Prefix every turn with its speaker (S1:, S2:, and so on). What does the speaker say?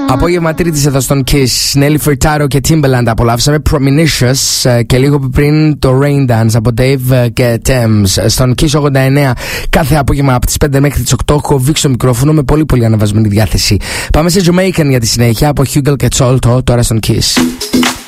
S1: Απόγευμα Τρίτης εδώ στον Kiss. Nelly Furtado και Timbaland απολαύσαμε. Prominicious και λίγο πριν το Rain Dance από Dave και Thames. Στον Kiss 89 κάθε απόγευμα από τις 5 μέχρι τις 8 έχω βήξει το μικρόφωνο με πολύ πολύ αναβασμένη διάθεση. Πάμε σε Jamaican για τη συνέχεια από Hugel και Cholto τώρα στον Kiss.